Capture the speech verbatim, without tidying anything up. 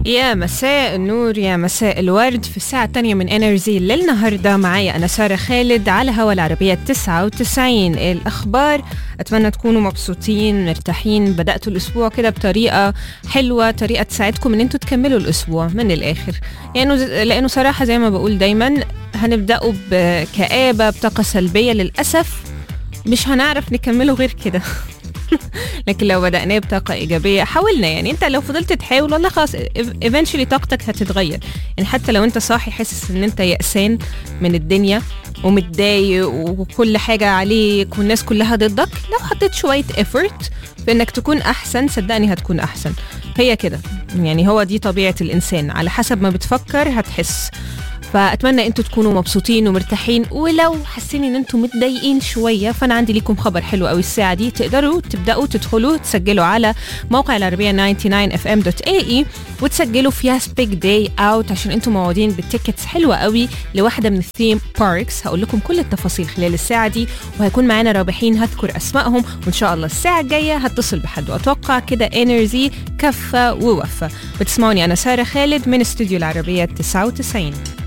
يا مساء النور، يا مساء الورد في الساعة الثانية من انرجي للنهاردة. معايا أنا سارة خالد على هوا العربية تسعة وتسعين. الأخبار أتمنى تكونوا مبسوطين مرتاحين، بدأتوا الأسبوع كده بطريقة حلوة، طريقة تساعدكم أن انتوا تكملوا الأسبوع من الآخر. يعني لأنه صراحة زي ما بقول دايما هنبدأوا بكآبة، بطاقة سلبية، للأسف مش هنعرف نكمله غير كده. لكن لو بدأناه بطاقة إيجابية حاولنا، يعني أنت لو فضلت تحاول والله خلاص eventually طاقتك هتتغير. يعني حتى لو أنت صاحي حاسس أن أنت يأسان من الدنيا ومتضايق وكل حاجة عليك والناس كلها ضدك، لو حطيت شوية effort في أنك تكون أحسن صدقني هتكون أحسن. هي كده، يعني هو دي طبيعة الإنسان، على حسب ما بتفكر هتحس. فأتمنى أنتوا تكونوا مبسوطين ومرتاحين، ولو حاسين أن أنتوا متضايقين شوية فأنا عندي لكم خبر حلو قوي. الساعة دي تقدروا تبدأوا تدخلوا تسجلوا على موقع العربية تسعة وتسعين إف إم دوت إيه إي وتسجلوا فيها سبيك داي أوت، عشان أنتوا موعودين بالتيكتس حلوة قوي لواحدة من الثيم باركس. هقول لكم كل التفاصيل خلال الساعة دي، وهيكون معانا رابحين هذكر أسمائهم، وإن شاء الله الساعة الجاية هتصل بحد. وأتوقع كده انرجي كفة ووفة. بتسمعوني أنا سارة خالد من استوديو العربية تسعة وتسعين.